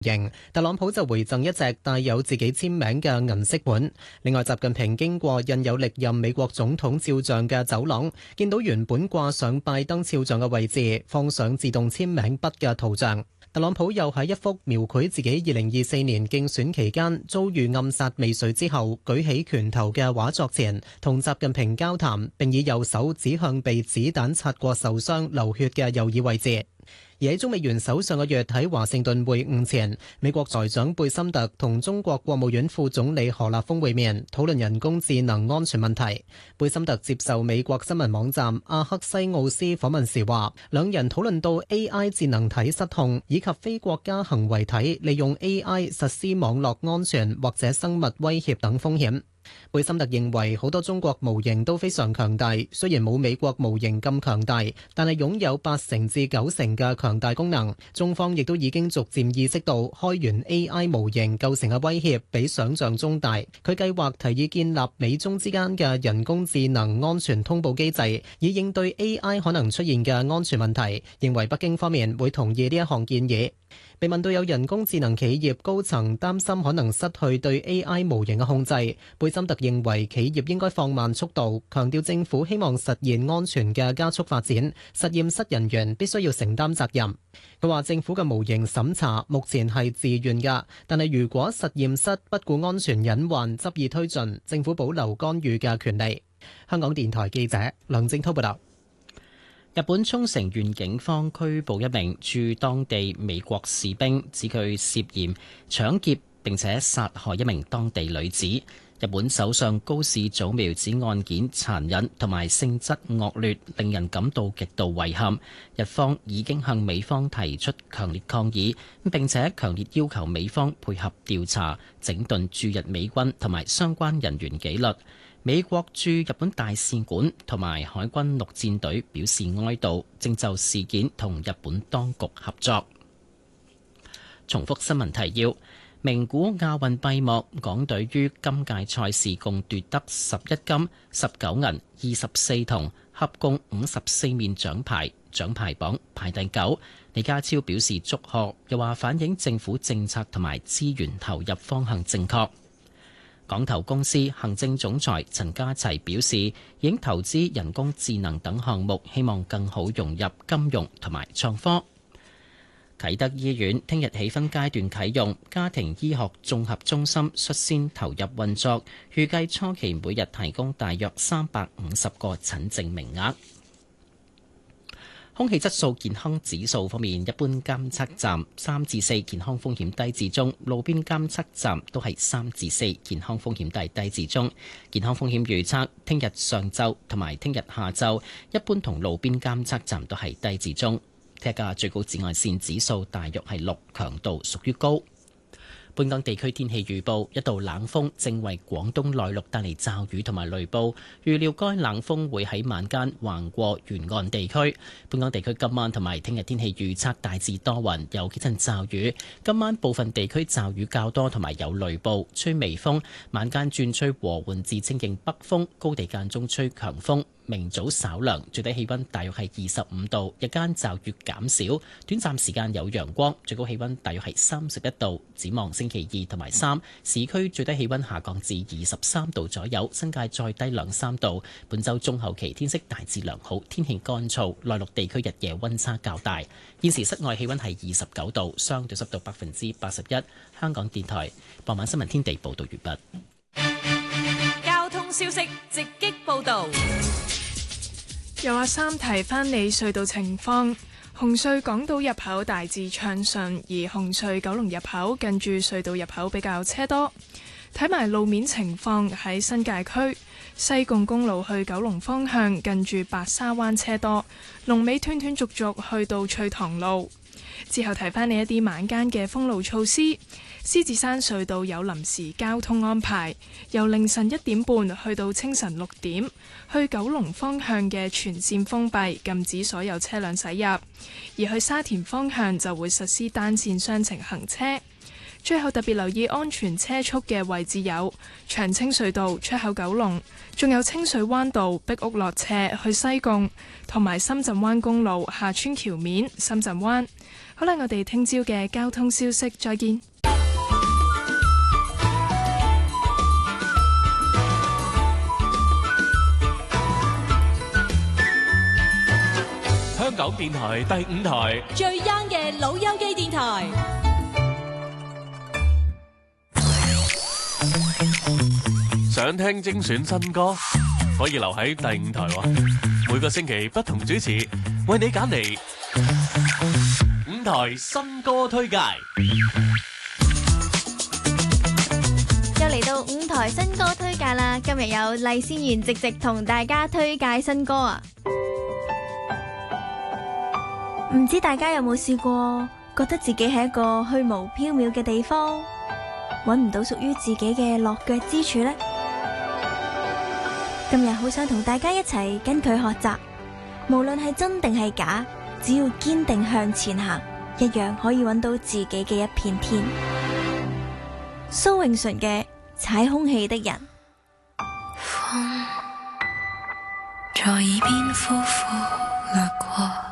型，特朗普就回贈一隻帶有自己簽名嘅銀色碗。另外，習近平經過印有歷任美國總統肖像嘅走廊，見到原本掛上拜登肖像嘅位置放上自動簽名筆嘅圖像。特朗普又喺一幅描繪自己2024年競選期間遭遇暗殺未遂之後舉起拳頭嘅畫作前，同習近平交談，並以右手指向被子彈擦過受傷流血嘅右耳位置。而喺中美元首上個月喺華盛頓會晤前，美國財長貝森特同中國國務院副總理何立峰會面，討論人工智能安全問題。貝森特接受美國新聞網站阿克西奧斯訪問時話，兩人討論到 AI 智能體失控以及非國家行為體利用 AI 實施網絡安全或者生物威脅等風險。貝森特認為好多中國模型都非常強大，雖然冇美國模型咁強大，但係擁有8成至9成嘅強大功能。中方亦都已經逐漸意識到開源 AI 模型構成嘅威脅比想象中大。佢計劃提議建立美中之間嘅人工智能安全通報機制，以應對 AI 可能出現嘅安全問題。認為北京方面會同意呢一項建議。被問到有人工智能企業高層擔心可能失去對 AI 模型嘅控制，貝森特認為企業應該放慢速度，強調政府希望實現安全嘅加速發展，實驗室人員必須要承擔責任。佢話政府嘅模型審查目前係自願㗎，但係如果實驗室不顧安全隱患執意推進，政府保留干預嘅權利。香港電台記者梁正滔報道。 日本沖繩縣警方拘捕一名駐當地美國士兵，指佢涉嫌搶劫並且殺害一名當地女子。日本首相高市早苗指案件殘忍同埋性質惡劣，令人感到極度遺憾。日方已經向美方提出強烈抗議，並且強烈要求美方配合調查，整頓駐日美軍同埋相關人員紀律。美國駐日本大使館同埋海軍陸戰隊表示哀悼，正就事件同日本當局合作。重複新聞提要：名古亞運閉幕，港隊於今屆賽事共奪得11金、19銀、24銅，合共54面獎牌，獎牌榜排第9。李家超表示祝賀，又話反映政府政策同埋資源投入方向正確。港投公司行政總裁陳家齊表示，已經投資人工智能等項目，希望更好融入金融同埋創科。啟德醫院聽日起分階段啟用，家庭醫學綜合中心率先投入運作，預計初期每日提供大約350個診症名額。空氣質素健康指數方面，一般監測站3至4，健康風險低至中；路邊監測站都係3至4，健康風險低至中。健康風險預測，聽日上晝同埋聽日下晝，一般同路邊監測站都係低至中。聽日嘅最高紫外線指數大約係6，強度屬於高。本港地區天氣預報，一道冷鋒正為廣東內陸帶嚟驟雨同埋雷暴，預料該冷鋒會喺晚間橫過沿岸地區。本港地區今晚同埋聽日天氣預測大致多雲，有幾陣驟雨。今晚部分地區驟雨較多同埋有雷暴，吹微風，晚間轉吹和緩至清勁北風，高地間中吹強風。明早稍涼，最低氣溫大約係25度，日間驟雨減少，短暫時間有陽光，最高氣溫大約係31度。展望星期2同埋3，市區最低氣溫下降至23度左右，新界再低2-3度。本週中後期天色大致良好，天氣乾燥，內陸地區日夜溫差較大。現時室外氣溫係29度，相對濕度81%。香港電台傍晚新聞天地報道完畢。 交通消息直擊報道。 又話三提翻你隧道情況，紅隧港島入口大致暢順，而紅隧九龍入口近住隧道入口比較車多。睇埋路面情況，喺新界區西貢公路去九龍方向近住白沙灣車多，龍尾斷斷續續去到翠塘路。之後提翻你一啲晚間嘅封路措施。獅子山隧道有臨時交通安排，由凌晨1點半去到清晨6點，去九龍方向嘅全線封閉，禁止所有車輛駛入；而去沙田方向就會實施單線雙程行車。最後特別留意安全車速嘅位置有長青隧道出口九龍，仲有清水灣道壁屋落斜去西貢，同埋深圳灣公路下村橋面深圳灣。 好啦，我哋聽朝嘅交通消息再見。 香港電台第5台最 young 嘅老友記電台。 想聽精選新歌，可以留喺第5台喎。每個星期不同主持，為你揀嚟5台新歌推介。 又嚟到5台新歌推介啦！今日有麗仙妍直直同大家推介新歌啊！唔知大家有冇試過，覺得自己係一個虛無縹緲嘅地方，搵唔到屬於自己嘅落腳之處呢？今日好想同大家一齊跟佢學習，無論係真定係假，只要堅定向前行，一樣可以搵到自己嘅一片天。蘇永淳嘅《踩空氣的人》。 風在耳邊呼呼掠過。